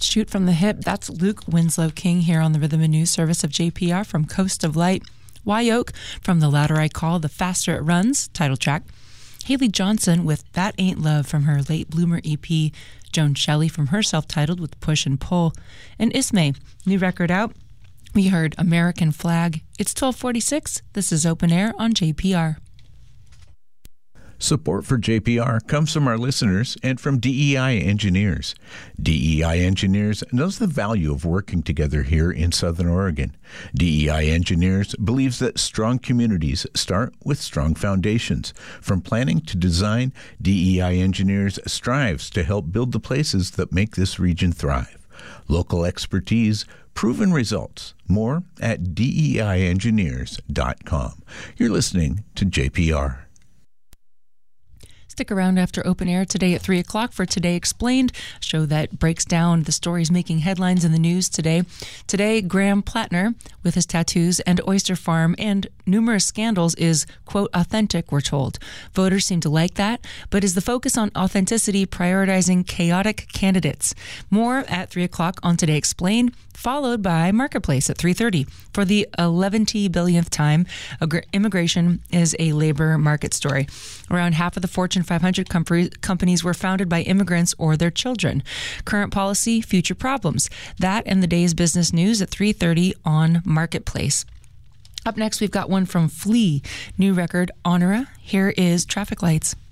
Shoot from the Hip. That's Luke Winslow King here on the Rhythm and News Service of JPR from Coast of Light. Wyoke from The Louder I Call, The Faster It Runs, title track. Haley Johnson with That Ain't Love from her Late Bloomer EP. Joan Shelley from her self-titled with Push and Pull. And Ismay, new record out. We heard American Flag. It's 12:46. This is Open Air on JPR. Support for JPR comes from our listeners and from DEI Engineers. DEI Engineers knows the value of working together here in Southern Oregon. DEI Engineers believes that strong communities start with strong foundations. From planning to design, DEI Engineers strives to help build the places that make this region thrive. Local expertise, proven results. More at DEIengineers.com. You're listening to JPR. Stick around after Open Air today at 3 o'clock for Today Explained, a show that breaks down the stories making headlines in the news today. Today, Graham Plattner, with his tattoos and oyster farm and numerous scandals, is, quote, authentic, we're told. Voters seem to like that, but is the focus on authenticity prioritizing chaotic candidates? More at 3 o'clock on Today Explained, followed by Marketplace at 3:30. For the 11th billionth time, immigration is a labor market story. Around half of the Fortune 500 companies were founded by immigrants or their children. Current policy, future problems. That and the day's business news at 3:30 on Marketplace. Up next, we've got one from Flea. New record, Honora. Here is Traffic Lights.